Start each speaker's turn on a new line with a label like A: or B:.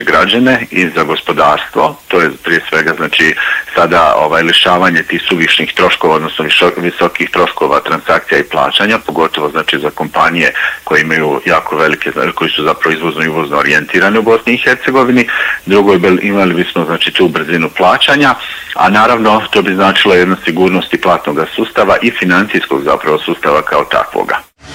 A: građane i za gospodarstvo. To je prije svega znači sada lišavanje tih suvišnih troškova, odnosno visokih troškova transakcija i plaćanja, pogotovo znači za kompanije koje imaju jako velike, koji su zapravo izvozno i uvozno orijentirane u Bosni i Hercegovini. Drugo, imali bismo znači tu brzinu plaćanja, a naravno to bi značilo jednu sigurnost i platnog sustava i financijskog zapravo sustava kao takvoga.